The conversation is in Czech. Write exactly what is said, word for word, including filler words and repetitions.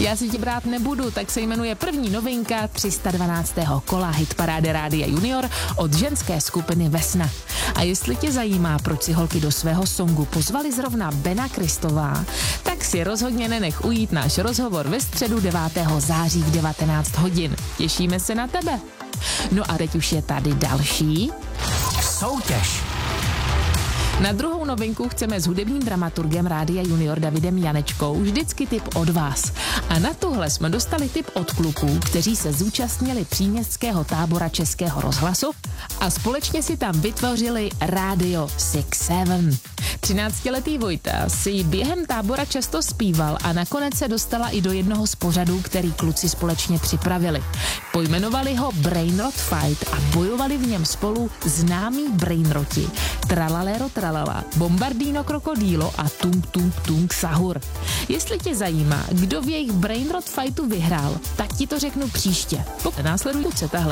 Já si tě brát nebudu, tak se jmenuje první novinka tři sta dvanáctého kola hitparády Rádia Junior od ženské skupiny Vesna. A jestli tě zajímá, proč si holky do svého songu pozvali zrovna Bena Kristová, tak si rozhodně nenech ujít náš rozhovor ve středu devátého září v devatenáct hodin. Těšíme se na tebe. No a teď už je tady další soutěž. Na druhou novinku chceme s hudebním dramaturgem Rádia Junior Davidem Janečkou vždycky tip od vás. A na tuhle jsme dostali tip od kluků, kteří se zúčastnili příměstského tábora Českého rozhlasu a společně si tam vytvořili Radio šest sedm. třináctiletý Vojta si během tábora často zpíval a nakonec se dostala i do jednoho z pořadů, který kluci společně připravili. Pojmenovali ho Brainrot Fight a bojovali v něm spolu známí brainroti. Tralalero tralala, Bombardino krokodýlo a Tung Tung Tung Sahur. Jestli tě zajímá, kdo v jejich Brainrot Fightu vyhrál, tak ti to řeknu příště. Pokud následující tahle